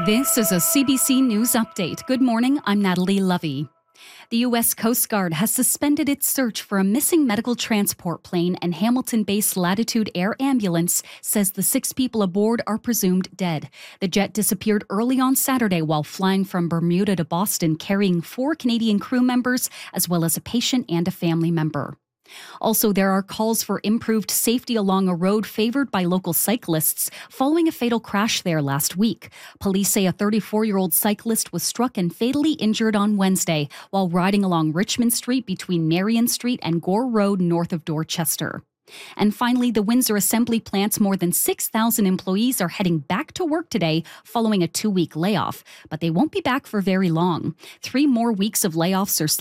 This is a CBC News Update. Good morning, I'm Natalie Lovey. The U.S. Coast Guard has suspended its search for a missing medical transport plane, and Hamilton-based Latitude Air Ambulance says the 6 people aboard are presumed dead. The jet disappeared early on Saturday while flying from Bermuda to Boston, carrying 4 Canadian crew members, as well as a patient and a family member. Also, there are calls for improved safety along a road favored by local cyclists following a fatal crash there last week. Police say a 34-year-old cyclist was struck and fatally injured on Wednesday while riding along Richmond Street between Marion Street and Gore Road north of Dorchester. And finally, the Windsor Assembly Plant's more than 6,000 employees are heading back to work today following a 2-week layoff. But they won't be back for very long. 3 more weeks of layoffs are